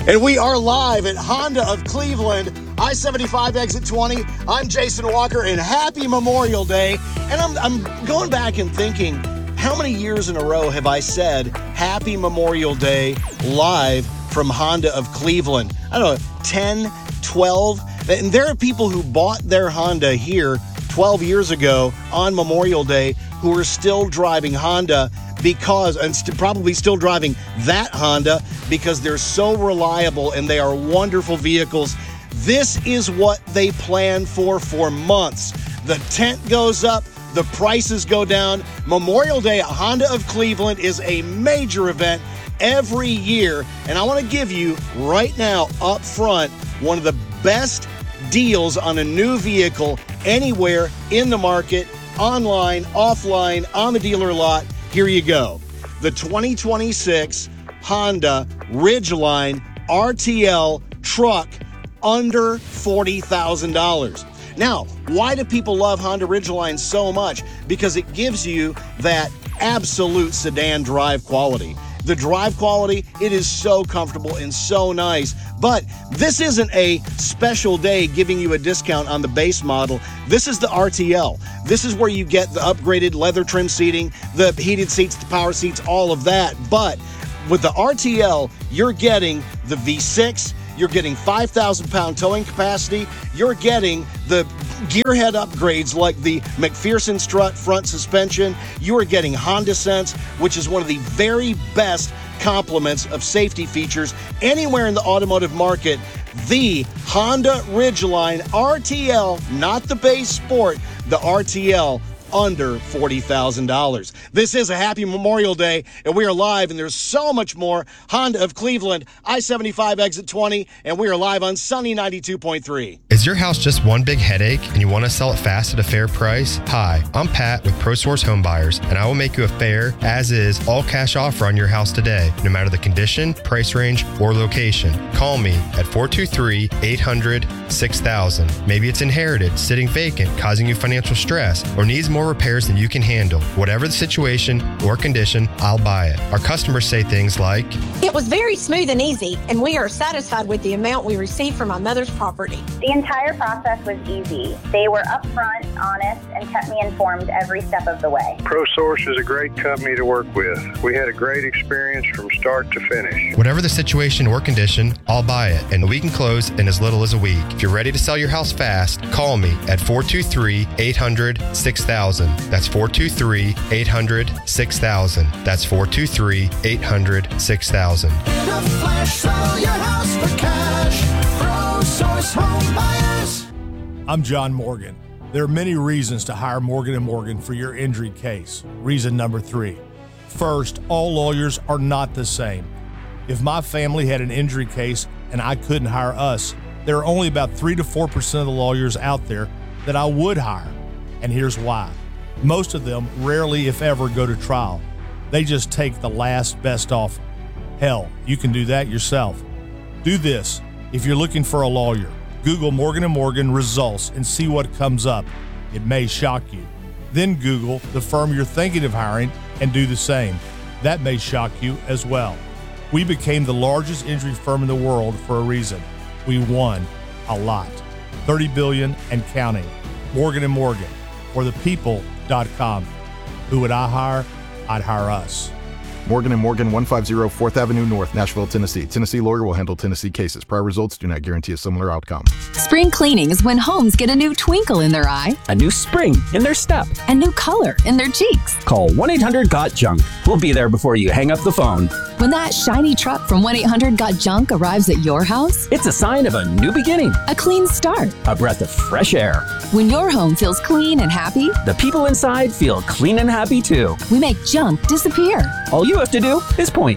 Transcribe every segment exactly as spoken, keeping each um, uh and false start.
And we are live at Honda of Cleveland, I seventy-five exit twenty. I'm Jason Walker, and happy Memorial Day. And I'm, I'm going back and thinking, how many years in a row have I said happy Memorial Day live from Honda of Cleveland? I don't know, ten, twelve? And there are people who bought their Honda here twelve years ago on Memorial Day who are still driving Honda because, and st- probably still driving that Honda because they're so reliable and they are wonderful vehicles. This is what they plan for for months. The tent goes up, the prices go down. Memorial Day at Honda of Cleveland is a major event every year, and I want to give you right now up front one of the best deals on a new vehicle anywhere in the market, online, offline, on the dealer lot. Here you go. The twenty twenty-six Honda Ridgeline R T L truck under forty thousand dollars. Now, why do people love Honda Ridgeline so much? Because it gives you that absolute sedan drive quality. The drive quality, it is so comfortable and so nice. But this isn't a special day giving you a discount on the base model. This is the R T L. This is where you get the upgraded leather trim seating, the heated seats, the power seats, all of that. But with the R T L, you're getting the V six, you're getting five thousand pound towing capacity, you're getting the gearhead upgrades like the McPherson strut front suspension, you are getting Honda Sense, which is one of the very best complements of safety features anywhere in the automotive market. The Honda Ridgeline R T L, not the base Sport, the R T L, under forty thousand dollars. This is a happy Memorial Day, and we are live, and there's so much more. Honda of Cleveland, I seventy-five exit twenty, and we are live on Sunny ninety-two point three. Is your house just one big headache and you want to sell it fast at a fair price? Hi, I'm Pat with ProSource Home Buyers, and I will make you a fair, as-is, all-cash offer on your house today, no matter the condition, price range, or location. Call me at four two three, eight hundred, six thousand. Maybe it's inherited, sitting vacant, causing you financial stress, or needs more repairs than you can handle. Whatever the situation or condition, I'll buy it. Our customers say things like, "It was very smooth and easy, and we are satisfied with the amount we received from my mother's property." The entire process was easy. They were upfront, honest, and kept me informed every step of the way. ProSource is a great company to work with. We had a great experience from start to finish. Whatever the situation or condition, I'll buy it, and we can close in as little as a week. If you're ready to sell your house fast, call me at four two three, eight hundred, six thousand. That's four two three, eight hundred, six thousand. That's four two three, eight hundred, six thousand. In a flash, sell your house for cash. ProSource Home Buyers. I'm John Morgan. There are many reasons to hire Morgan and Morgan for your injury case. Reason number three. First, all lawyers are not the same. If my family had an injury case and I couldn't hire us, there are only about three to four percent of the lawyers out there that I would hire. And here's why. Most of them rarely, if ever, go to trial. They just take the last best offer. Hell, you can do that yourself. Do this. If you're looking for a lawyer, Google Morgan and Morgan results and see what comes up. It may shock you. Then Google the firm you're thinking of hiring and do the same. That may shock you as well. We became the largest injury firm in the world for a reason. We won a lot. thirty billion dollars and counting. Morgan and Morgan, or the people dot com. Who would I hire? I'd hire us. Morgan and Morgan, one fifty fourth Avenue North, Nashville, Tennessee. Tennessee lawyer will handle Tennessee cases. Prior results do not guarantee a similar outcome. Spring cleaning is when homes get a new twinkle in their eye, a new spring in their step, a new color in their cheeks. Call one eight hundred got junk. We'll be there before you hang up the phone. When that shiny truck from one eight hundred got junk arrives at your house, it's a sign of a new beginning, a clean start, a breath of fresh air. When your home feels clean and happy, the people inside feel clean and happy too. We make junk disappear. All you have to do is point.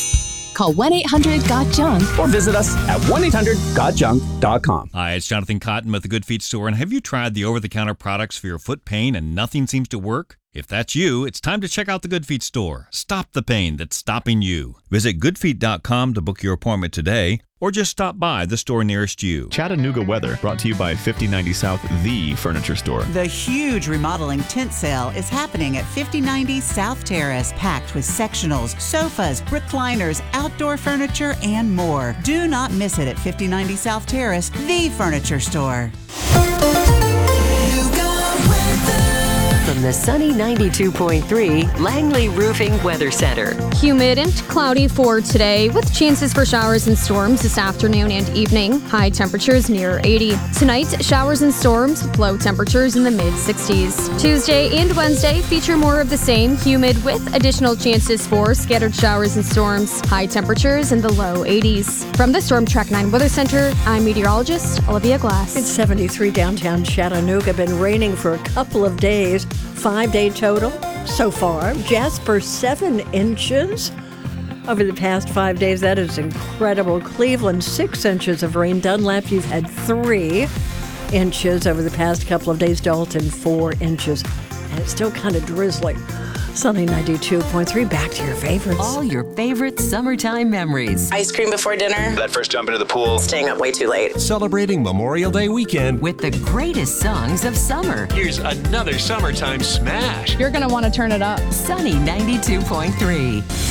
Call one eight hundred got junk or visit us at one eight hundred got junk dot com. Hi, it's Jonathan Cotton with the Good Feet Store. And have you tried the over-the-counter products for your foot pain and nothing seems to work? If that's you, it's time to check out the Good Feet Store. Stop the pain that's stopping you. Visit good feet dot com to book your appointment today. or just stop by the store nearest you. Chattanooga weather brought to you by fifty ninety South, the furniture store. The huge remodeling tent sale is happening at fifty ninety South Terrace, packed with sectionals, sofas, recliners, outdoor furniture, and more. Do not miss it at fifty ninety South Terrace, the furniture store. From the sunny ninety-two point three Langley Roofing Weather Center. Humid and cloudy for today, with chances for showers and storms this afternoon and evening. High temperatures near eighty. Tonight, showers and storms with low temperatures in the mid sixties. Tuesday and Wednesday feature more of the same, humid with additional chances for scattered showers and storms. High temperatures in the low eighties. From the Storm Track nine Weather Center, I'm meteorologist Olivia Glass. It's seventy-three downtown Chattanooga. Been raining for a couple of days. Five-day total so far. Jasper, seven inches over the past five days. That is incredible. Cleveland, six inches of rain. Dunlap, you've had three inches over the past couple of days. Dalton, four inches. And it's still kind of drizzling. Sunny ninety-two point three. Back to your favorites. All your favorite summertime memories. Ice cream before dinner. That first jump into the pool. Staying up way too late. Celebrating Memorial Day weekend with the greatest songs of summer. Here's another summertime smash. You're going to want to turn it up. Sunny ninety-two point three.